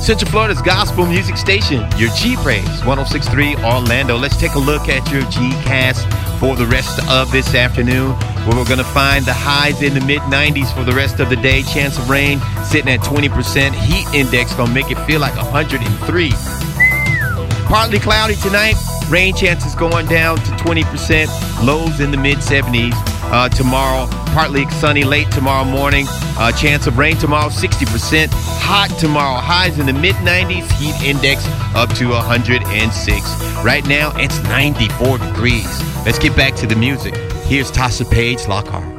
Central Florida's gospel music station, your G-Praise, 106.3 Orlando. Let's take a look at your G-Cast for the rest of this afternoon, where we're going to find the highs in the mid-90s for the rest of the day. Chance of rain sitting at 20%. Heat index going to make it feel like 103. Partly cloudy tonight. Rain chances going down to 20%. Lows in the mid-70s. Tomorrow, partly sunny late tomorrow morning. Chance of rain tomorrow, 60%. Hot tomorrow, highs in the mid-90s. Heat index up to 106. Right now, it's 94 degrees. Let's get back to the music. Here's Tasha Page Lockhart.